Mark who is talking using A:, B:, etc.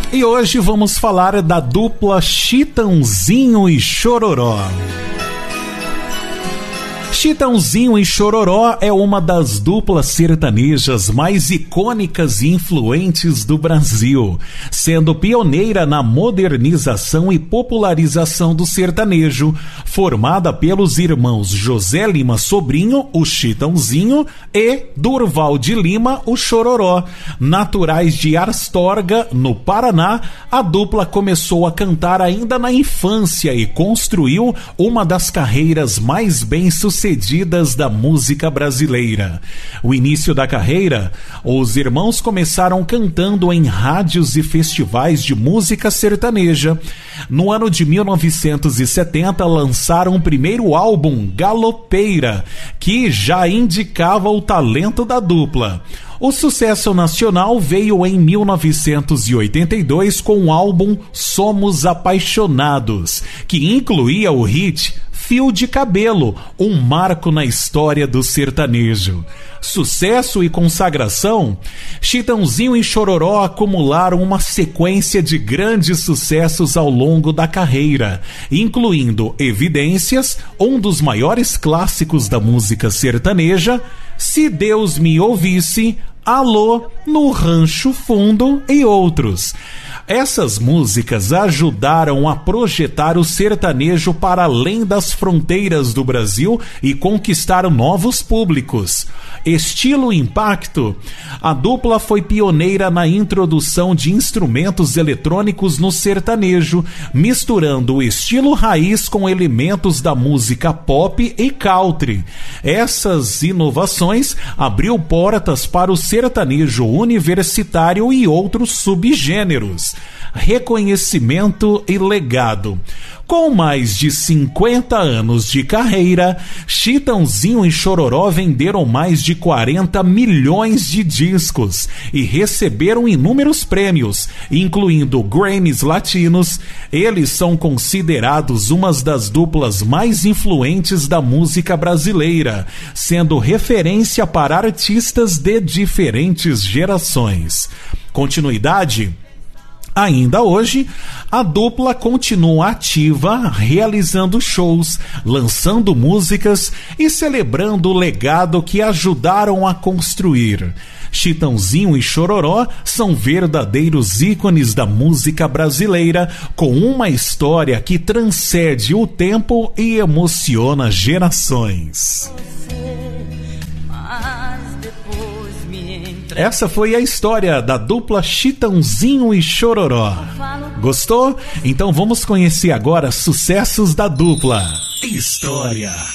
A: E hoje vamos falar da dupla Chitãozinho e Chororó. Chitãozinho e Chororó é uma das duplas sertanejas mais icônicas e influentes do Brasil, sendo pioneira na modernização e popularização do sertanejo, formada pelos irmãos José Lima Sobrinho, o Chitãozinho, e Durval de Lima, o Chororó. Naturais de Astorga, no Paraná, a dupla começou a cantar ainda na infância e construiu uma das carreiras mais bem-sucedidas da música brasileira. O início da carreira, os irmãos começaram cantando em rádios e festivais de música sertaneja. No ano de 1970, lançaram o primeiro álbum, Galopeira, que já indicava o talento da dupla. O sucesso nacional veio em 1982 com o álbum Somos Apaixonados, que incluía o hit Fio de Cabelo, um marco na história do sertanejo. Sucesso e consagração, Chitãozinho e Chororó acumularam uma sequência de grandes sucessos ao longo da carreira, incluindo Evidências, um dos maiores clássicos da música sertaneja, Se Deus Me Ouvisse, Alô, No Rancho Fundo e outros. Essas músicas ajudaram a projetar o sertanejo para além das fronteiras do Brasil e conquistar novos públicos. Estilo e impacto, a dupla foi pioneira na introdução de instrumentos eletrônicos no sertanejo, misturando o estilo raiz com elementos da música pop e country. Essas inovações abriu portas para o sertanejo universitário e outros subgêneros. Reconhecimento e legado. Com mais de 50 anos de carreira, Chitãozinho e Chororó venderam mais de 40 milhões de discos e receberam inúmeros prêmios, incluindo Grammys latinos. Eles são considerados uma das duplas mais influentes da música brasileira, sendo referência para artistas de diferentes gerações. Continuidade? Ainda hoje, a dupla continua ativa, realizando shows, lançando músicas e celebrando o legado que ajudaram a construir. Chitãozinho e Chororó são verdadeiros ícones da música brasileira, com uma história que transcende o tempo e emociona gerações. Essa foi a história da dupla Chitãozinho e Chororó. Gostou? Então vamos conhecer agora sucessos da dupla. História.